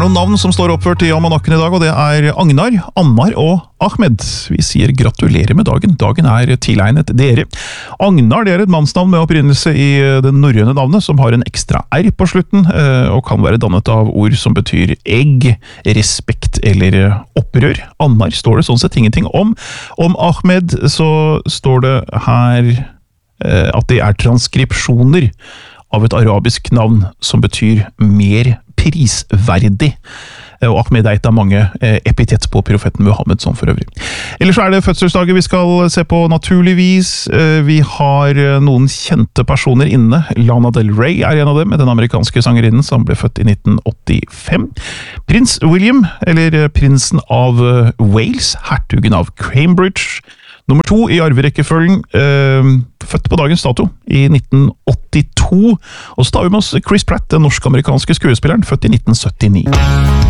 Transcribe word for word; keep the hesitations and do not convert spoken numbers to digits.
noen navn som står oppført i almanakken i dag, og det er Agnar, Ammar og Ahmed. Vi sier gratulerer med dagen. Dagen er tilegnet dere. Agnar, det er et mannsnavn med opprinnelse i det norrøne navnet, som har en ekstra R på slutten, og kan være dannet av ord som betyr egg, respekt eller opprør. Ammar står det sånn sett ingenting om. Om Ahmed så står det her at det er transkripsjoner av et arabisk navn som betyr mer prisverdig. Og Ahmed er et av mange epitett på profeten Muhammed som for øvrig. Ellers er det fødselsdager vi skal se på naturligvis. Vi har noen kjente personer inne. Lana Del Rey er en av dem, den amerikanske sangerinnen som ble født i nitten åttifem. Prins William, eller prinsen av Wales, hertugen av Cambridge. Nummer to i arverekkefølgen, øh, født på dagens dato i nitten åttito. Og så tar vi med oss Chris Pratt, den norsk-amerikanske skuespilleren, født i nitten syttini.